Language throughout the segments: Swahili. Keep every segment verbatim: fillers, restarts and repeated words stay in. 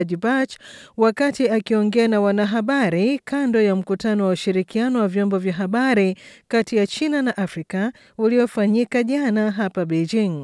Bach wakati akiongea na wanahabari kando ya mkutano wa ushirikiano wa vyombo vya habari kati ya China na Afrika uliofanyika jana hapa Beijing.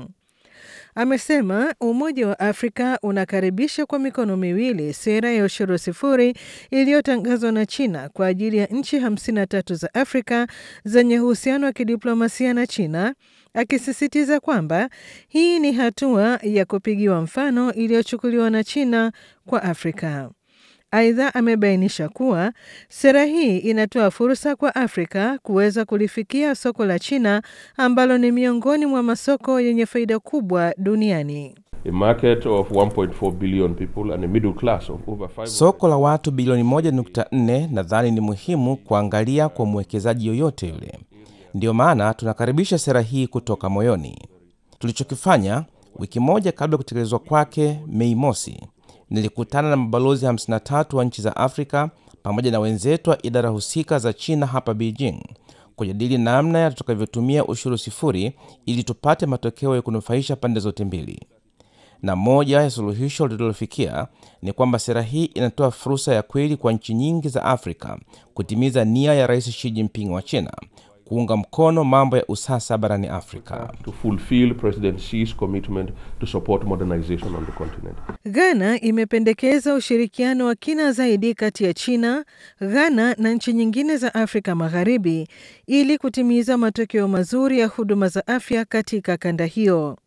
Amesema Umoja wa Afrika unakaribisha kwa mikono miwili sera ya ushuru sifuri iliyotangazwa na China kwa ajili ya nchi hamsini na tatu za Afrika zenye uhusiano wa kidiplomasia na China, akisisitiza kwamba hii ni hatua ya kupigiwa mfano iliyochukuliwa na China kwa Afrika. Aidha, amebainisha kuwa sera hii inatoa fursa kwa Afrika kuweza kulifikia soko la China ambalo ni miongoni mwa masoko yenye faida kubwa duniani. A market of one point four billion people and a middle class of over five. Soko la watu bilioni moja nukta nne nadhani ni muhimu kuangalia kwa mwekezaji yoyote yule. Ndio maana tunakaribisha sera hii kutoka moyoni. Tulichokifanya wiki moja kabla ya kutekelezwa kwake Mei Mosi, nilikutana na mabalozi hamsini na tatu wa nchi za Afrika pamoja na wenzetu wa idara husika za China hapa Beijing kujadili namna ya tutakavyotumia ushuru sifuri ili tupate matokeo ya kunufaisha pande zote mbili. Na moja ya suluhisho lililofikia ni kwamba sera hii inatoa fursa ya kweli kwa nchi nyingi za Afrika kutimiza nia ya Rais Xi Jinping wa China kuunga mkono mambo ya usasa barani Afrika. To fulfill President Xi's commitment to support modernization on the continent. Ghana imependekeza ushirikiano wa kina zaidi kati ya China, Ghana na nchi nyingine za Afrika Magharibi ili kutimiza matokeo mazuri ya huduma za afya katika kanda hiyo.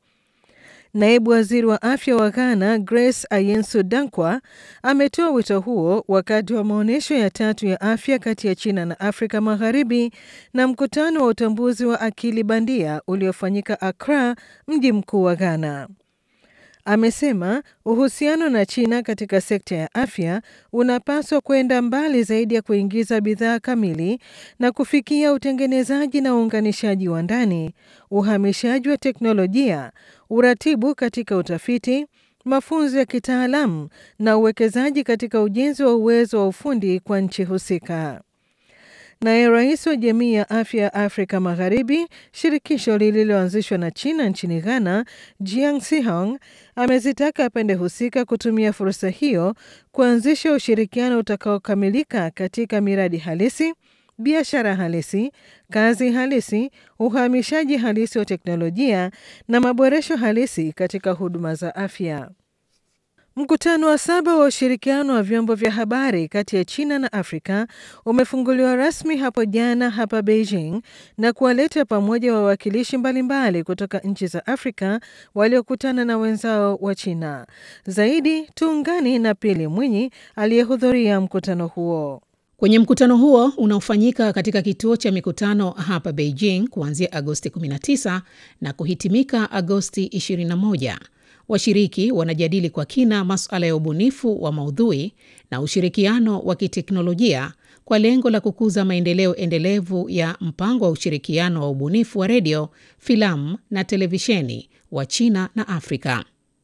Naibu Waziri wa Afya wa Ghana, Grace Ayensu Dankwa, ametoa wito huo wakati wa maonyesho ya tatu ya afya kati ya China na Afrika Magharibi na mkutano wa utambuzi wa akili bandia uliofanyika Accra, mji mkuu wa Ghana. Amesema uhusiano na China katika sekta ya afya unapaswa kwenda mbali zaidi ya kuingiza bidhaa kamili na kufikia utengenezaji na uunganishaji wa ndani, uhamishaji wa teknolojia, uratibu katika utafiti, mafunzo ya kitaalamu na uwekezaji katika ujenzi wa uwezo wa ufundi kwa nchi husika. Naye rais wa jamii ya afya ya Afrika Magharibi, shirikisho lililoanzishwa na China nchini Ghana, Jiang Sihong, amezitaka pande husika kutumia fursa hiyo kuanzisha ushirikiano utakaokamilika katika miradi halisi, biashara halisi, kazi halisi, uhamishaji halisi wa teknolojia na maboresho halisi katika huduma za afya. Mkutano wa saba wa ushirikiano wa vyombo vya habari kati ya China na Afrika umefunguliwa rasmi hapo jana hapa Beijing na kuwaleta pamoja wawakilishi mbalimbali kutoka nchi za Afrika waliokutana na wenzao wa China. Zaidi tuungani na Pili Mwinyi aliyehudhuria mkutano huo. Kwenye mkutano huo unaofanyika katika kituo cha mikutano hapa Beijing kuanzia Agosti kumi na tisa na kuhitimika Agosti ishirini na moja. Washiriki wanajadili kwa kina masuala ya ubunifu wa maudhui na ushirikiano wa kiteknolojia kwa lengo la kukuza maendeleo endelevu ya mpango wa ushirikiano wa ubunifu wa redio, filamu na televisheni wa China na Afrika.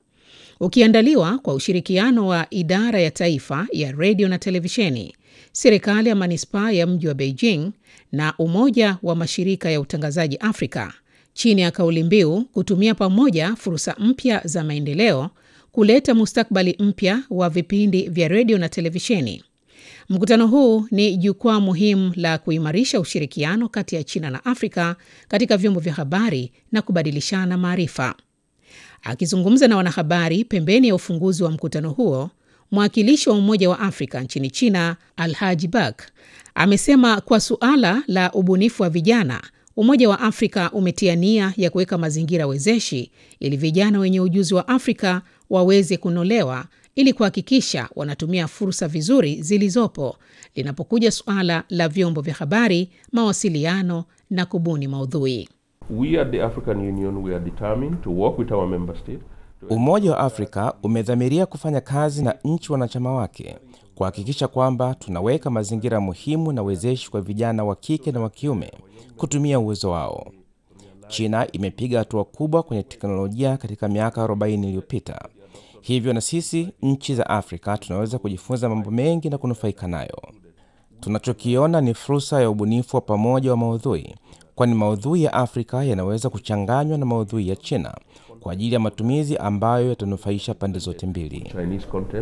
Ukiandaliwa kwa ushirikiano wa idara ya taifa ya redio na televisheni, serikali ya manispaa ya mji wa Beijing na umoja wa mashirika ya utangazaji Afrika, chini ya kauli mbiu kutumia pamoja fursa mpya za maendeleo, kuleta mustakabali mpya wa vipindi vya redio na televisheni. Mkutano huu ni jukwaa muhimu la kuimarisha ushirikiano kati ya China na Afrika katika vyombo vya habari na kubadilishana maarifa. Akizungumza na wanahabari pembeni ya ufunguzi wa mkutano huo, mwakilishi wa Umoja wa Afrika nchini China, Alhaji Bak, amesema kwa suala la ubunifu wa vijana, Umoja wa Afrika umetia nia ya kuweka mazingira wezeshi ili vijana wenye ujuzi wa Afrika waweze kunolewa ili kuhakikisha wanatumia fursa vizuri zilizopo linapokuja suala la vyombo vya habari, mawasiliano na kubuni maudhui. We at the African Union we are determined to work with our member state. Umoja wa Afrika umedhamiria kufanya kazi na nchi wanachama wake kuhakikisha kwamba tunaweka mazingira muhimu na wezeshi kwa vijana wa kike na wa kiume kutumia uwezo wao. China imepiga hatua kubwa kwenye teknolojia katika miaka arobaini iliyopita. Hivyo na sisi nchi za Afrika tunaweza kujifunza mambo mengi na kunufaika nayo. Tunachokiona ni fursa ya ubunifu wa pamoja wa maudhui, kwani maudhui ya Afrika yanaweza kuchanganywa na maudhui ya China kwa ajili ya matumizi ambayo yatanufaisha pande zote mbili. Chinese content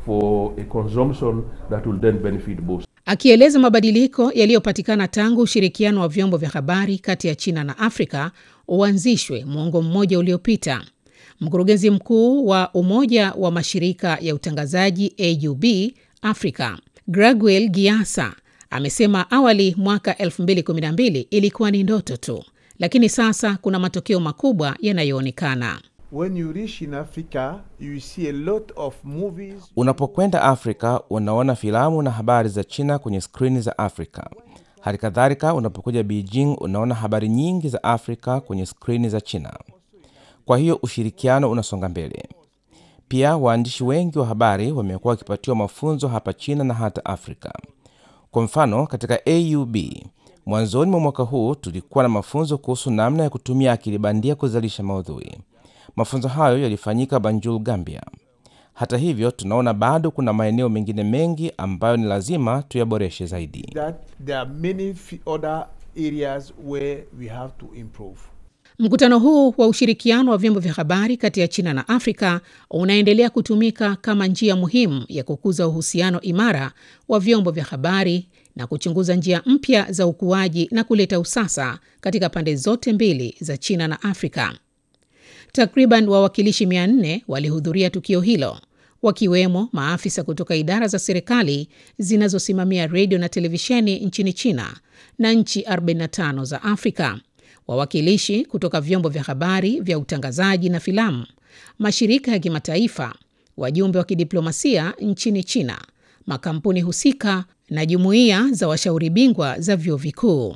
for a consumption that will then benefit both. Akieleza mabadiliko yaliyopatikana tangu ushirikiano wa vyombo vya habari kati ya China na Afrika uanzishwe muongo mmoja uliopita, mkurugenzi mkuu wa Umoja wa Mashirika ya Utangazaji A U B Afrika, Graguel Giasa, amesema awali mwaka elfu mbili kumi na mbili ilikuwa ni ndoto tu, lakini sasa kuna matokeo makubwa yanayoonekana. When you reach in Africa, you see a lot of movies. Unapokwenda Afrika, unaona filamu na habari za China kwenye skrini za Afrika. Hali kadhalika, unapokuja Beijing, unaona habari nyingi za Afrika kwenye skrini za China. Kwa hiyo ushirikiano unasonga mbele. Pia waandishi wengi wa habari wamekuwa wakipatiwa mafunzo hapa China na hata Afrika. Kwa mfano, katika A U B, mwanzoni mwa mwaka huu tulikuwa na mafunzo kuhusu namna ya kutumia akili bandia kuzalisha maudhui. Mafunzo hayo yalifanyika Banjul, Gambia. Hata hivyo, tunaona bado kuna maeneo mengine mengi ambayo ni lazima tuyaboreshe zaidi. That there are many other areas where we have to improve. Mkutano huu wa ushirikiano wa vyombo vya habari kati ya China na Afrika unaendelea kutumika kama njia muhimu ya kukuza uhusiano imara wa vyombo vya habari na kuchunguza njia mpya za ukuaji na kuleta usasa katika pande zote mbili za China na Afrika. Takriban wawakilishi mia nne walihudhuria tukio hilo, wakiwemo maafisa kutoka idara za serikali zinazosimamia radio na televisheni nchini China na nchi arobaini na tano za Afrika, wawakilishi kutoka vyombo vya habari vya utangazaji na filamu, mashirika ya kimataifa, wajumbe wa kidiplomasia nchini China, makampuni husika na jumuiya za washauri bingwa za vyuo vikuu.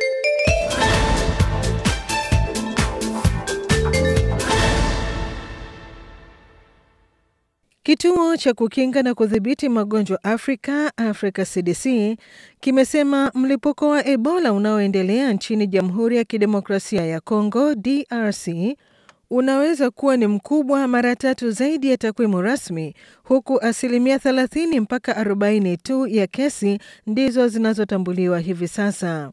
Kituo cha kukinga na kudhibiti magonjwa Afrika, Africa C D C, kimesema mlipuko wa Ebola unaoendelea nchini Jamhuri ya Kidemokrasia ya Kongo D R C unaweza kuwa ni mkubwa mara tatu zaidi ya takwimu rasmi, huku asilimia thelathini mpaka arobaini tu ya kesi ndizo zinazotambuliwa hivi sasa.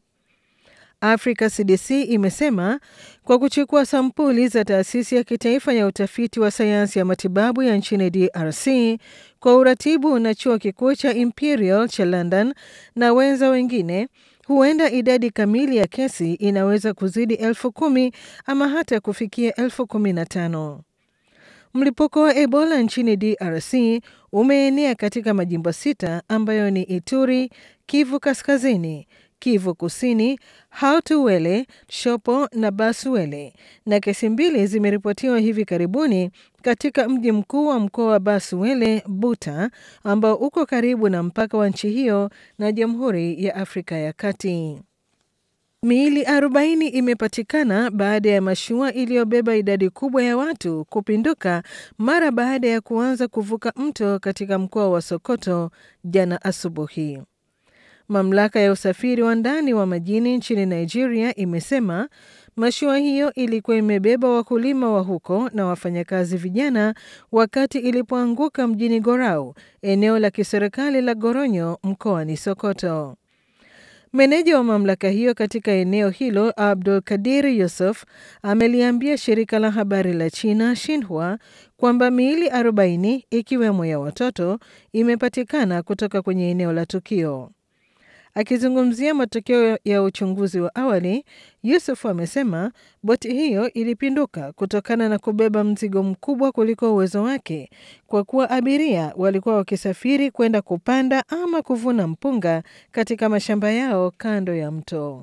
Africa C D C imesema kwa kuchukua sampuli za taasisi ya kitaifa ya utafiti wa sayansi ya matibabu ya nchini D R C kwa uratibu na chuo kikuu cha Imperial cha London na wenza wengine, huenda idadi kamili ya kesi inaweza kuzidi elfu kumi ama hata kufikia elfu kumi na tano. Mlipuko wa Ebola nchini D R C umeenea katika majimbo sita ambayo ni Ituri, Kivu Kaskazini, Kivu Kusini, Haut-Uele, Shopo na Basuele, na kesi mbili zimeripotiwa hivi karibuni katika mji mkuu wa mkoa wa Basuele, Buta, ambao uko karibu na mpaka wa nchi hiyo na Jamhuri ya Afrika ya Kati. Miili arobaini imepatikana baada ya mashua iliyobeba idadi kubwa ya watu kupinduka mara baada ya kuanza kuvuka mto katika mkoa wa Sokoto jana asubuhi. Mamlaka ya usafiri wa ndani wa majini nchini Nigeria imesema mashua hiyo ilikuwa imebeba wakulima wa huko na wafanyakazi vijana wakati ilipoanguka mjini Gorau, eneo la kiserikali la Goronyo mkoani Sokoto. Meneja wa mamlaka hiyo katika eneo hilo, Abdul Kadir Yusuf, ameliambia shirika la habari la China Xinhua kwamba miili arobaini ikiwemo ya watoto imepatikana kutoka kwenye eneo la tukio. Akizungumzia matokeo ya uchunguzi wa awali, Yusuf amesema boti hiyo ilipinduka kutokana na kubeba mzigo mkubwa kuliko uwezo wake, kwa kuwa abiria walikuwa wakisafiri kwenda kupanda ama kuvuna mpunga katika mashamba yao kando ya mto.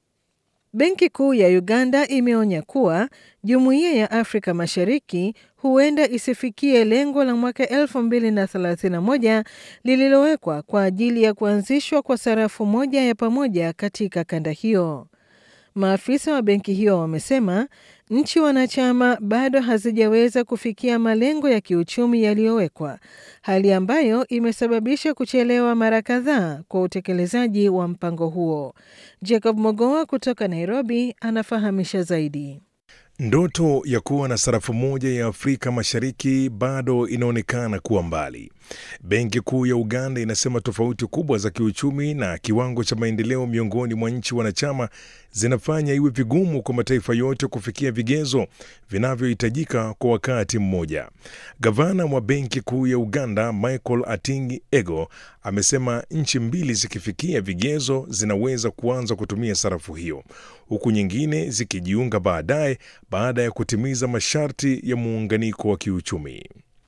Benki Kuu ya Uganda imeonya kuwa Jumuiya ya Afrika Mashariki huenda isifikie lengo la mwaka elfu mbili na thelathini na moja lililowekwa kwa ajili ya kuanzishwa kwa sarafu moja ya pamoja katika kanda hiyo. Maafisa wa benki hiyo wamesema nchi wanachama bado hazijaweza kufikia malengo ya kiuchumi yaliyowekwa, hali ambayo imesababisha kuchelewa mara kadhaa kwa utekelezaji wa mpango huo. Jacob Mogoa kutoka Nairobi anafahamisha zaidi. Ndoto ya kuwa na sarafu moja ya Afrika Mashariki bado inaonekana kuwa mbali. Benki Kuu ya Uganda inasema tofauti kubwa za kiuchumi na kiwango cha maendeleo miongoni mwa nchi wanachama zinafanya iwe vigumu kwa mataifa yote kufikia vigezo vinavyohitajika kwa wakati mmoja. Gavana wa Benki Kuu ya Uganda, Michael Atingi Ego, amesema nchi mbili zikifikia vigezo zinaweza kuanza kutumia sarafu hiyo, huku nyingine zikijiunga baadaye baada ya kutimiza masharti ya muunganiko wa kiuchumi.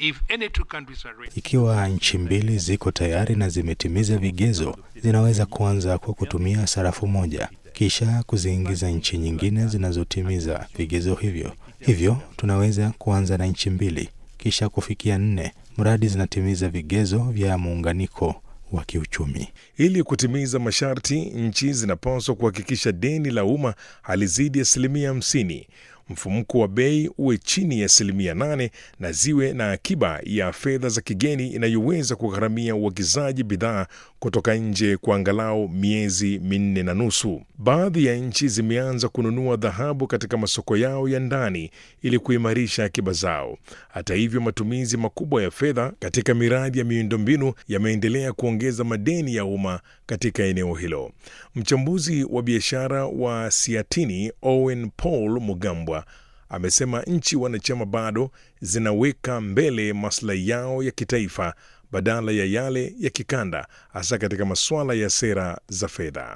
Ikiwa nchi mbili ziko tayari na zimetimiza vigezo, zinaweza kuanza kwa kutumia sarafu moja, kisha kuziingiza nchi nyingine zinazotimiza vigezo hivyo. Hivyo tunaweza kuanza na nchi mbili, kisha kufikia nne, mradi zinatimiza vigezo vya muunganiko wa kiuchumi. Ili kutimiza masharti, nchi zinapaswa kuhakikisha deni la umma halizidi asilimia hamsini, mfumuko wa bei uwe chini ya asilimia nane na ziwe na akiba ya fedha za kigeni inayoweza kugharamia uagizaji bidhaa kutoka nje kwa angalau miezi minne na nusu. Baadhi ya nchi zimeanza kununua dhahabu katika masoko yao ya ndani ili kuimarisha akiba zao. Hata hivyo, matumizi makubwa ya fedha katika miradi ya miundombinu yameendelea kuongeza madeni ya umma katika eneo hilo. Mchambuzi wa biashara wa Siatini, Owen Paul Mugambwa, amesema nchi wanachama bado zinaweka mbele maslahi yao ya kitaifa badala ya yale ya kikanda, hasa katika masuala ya sera za fedha.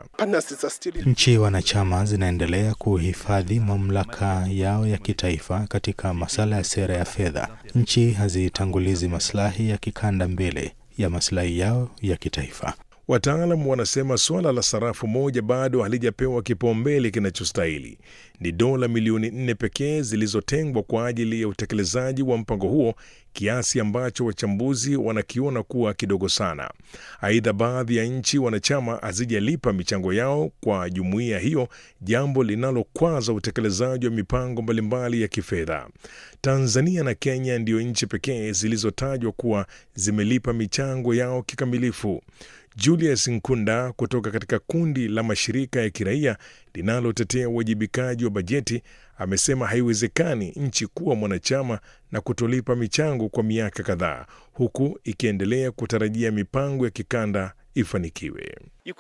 Nchi wanachama zinaendelea kuhifadhi mamlaka yao ya kitaifa katika masuala ya sera ya fedha. Nchi hazitangulizi maslahi ya kikanda mbele ya maslahi yao ya kitaifa. Wataalamu wanasema suala la sarafu moja bado halijapewa kipaumbele kinachostahili. Ni dola milioni nne pekee zilizotengwa kwa ajili ya utekelezaji wa mpango huo, kiasi ambacho wachambuzi wanakiona kuwa kidogo sana. Aidha, baadhi ya nchi wanachama hazijalipa michango yao kwa jumuiya hiyo, jambo linalokwaza utekelezaji wa mipango mbalimbali ya kifedha. Tanzania na Kenya ndio nchi pekee zilizotajwa kuwa zimelipa michango yao kikamilifu. Julius Nkunda kutoka katika kundi la mashirika ya kiraia linalotetea uwajibikaji wa bajeti amesema haiwezekani nchi kuwa mwanachama na kutolipa michango kwa miaka kadhaa, huku ikiendelea kutarajia mipango ya kikanda ifanikiwe.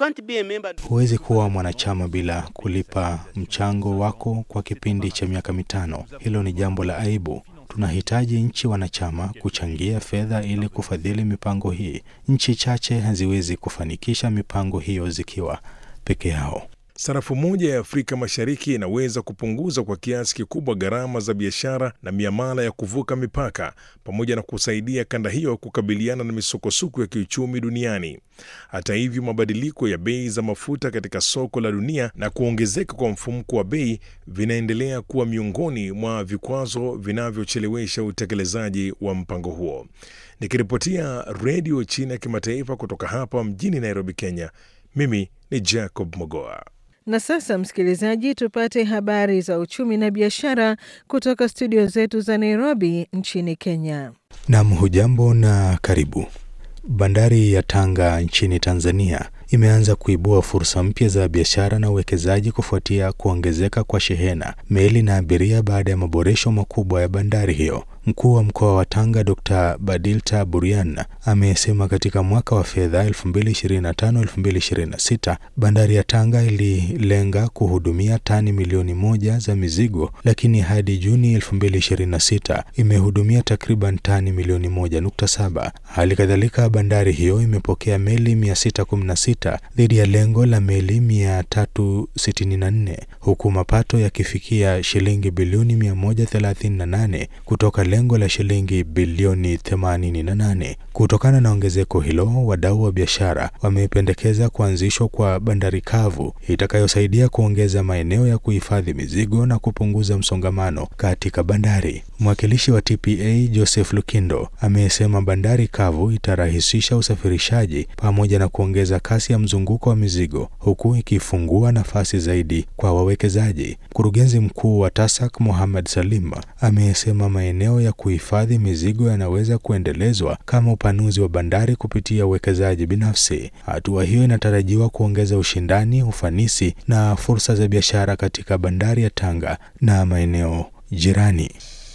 Huwezi kuwa mwanachama bila kulipa mchango wako kwa kipindi cha miaka mitano. Hilo ni jambo la aibu. Tunahitaji nchi wanachama kuchangia fedha ili kufadhili mipango hii. Nchi chache haziwezi kufanikisha mipango hiyo zikiwa peke yao. Sarafu moja ya Afrika Mashariki inaweza kupunguza kwa kiasi kikubwa gharama za biashara na miamala ya kuvuka mipaka, pamoja na kusaidia kanda hiyo kukabiliana na misukosuko ya kiuchumi duniani. Hata hivyo, mabadiliko ya bei za mafuta katika soko la dunia na kuongezeka kwa mfumuko wa bei vinaendelea kuwa miongoni mwa vikwazo vinavyochelewesha utekelezaji wa mpango huo. Nikiripotia Radio China Kimataifa kutoka hapa mjini Nairobi, Kenya, mimi ni Jacob Mogoa. Na sasa, msikilizaji, tupate habari za uchumi na biashara kutoka studio zetu za Nairobi nchini Kenya. Naam, hujambo na karibu. Bandari ya Tanga nchini Tanzania imeanza kuibua fursa mpya za biashara na uwekezaji kufuatia kuongezeka kwa shehena, meli na abiria baada ya maboresho makubwa ya bandari hiyo. Mkuu wa mkoa wa Tanga Dokta Badilta Burian amesema katika mwaka wa fedha elfu mbili ishirini na tano elfu mbili ishirini na sita bandari ya Tanga ililenga kuhudumia tani milioni moja za mizigo, lakini hadi Juni elfu mbili ishirini na sita imehudumia takriban tani milioni moja nukta saba. Hali kadhalika, bandari hiyo imepokea meli mia sita kumi na sita dhidi ya lengo la meli mia tatu sitini na nne, huku mapato yakifikia shilingi bilioni mia moja thelathini na nane kutoka lengo la shilingi bilioni themanini na nane. Kutokana na ongezeko hilo, wadau wa biashara wamependekeza kuanzishwa kwa bandari kavu itakayosaidia kuongeza maeneo ya kuhifadhi mizigo na kupunguza msongamano katika bandari. Mwakilishi wa T P A Joseph Lukindo amesema bandari kavu itarahisisha usafirishaji pamoja na kuongeza kasi ya mzunguko wa mizigo, huku ikifungua nafasi zaidi kwa wawekezaji. Mkurugenzi mkuu wa TASAC Mohamed Salim amesema maeneo ya kuhifadhi mizigo yanaweza kuendelezwa kama upanuzi wa bandari kupitia uwekezaji binafsi. Hatua hiyo inatarajiwa kuongeza ushindani, ufanisi na fursa za biashara katika bandari ya Tanga na maeneo jirani.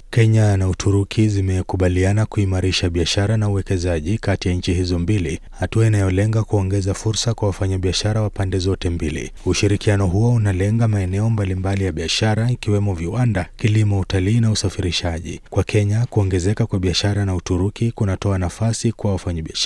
Kenya na Uturuki zimekubaliana kuimarisha biashara na uwekezaji kati ya nchi hizo mbili, hatua inayolenga kuongeza fursa kwa wafanyabiashara wa pande zote mbili. Ushirikiano huo unalenga maeneo mbalimbali ya biashara ikiwemo viwanda, kilimo, utalii na usafirishaji. Kwa Kenya, kuongezeka kwa biashara na Uturuki kunatoa nafasi kwa wafanyabiashara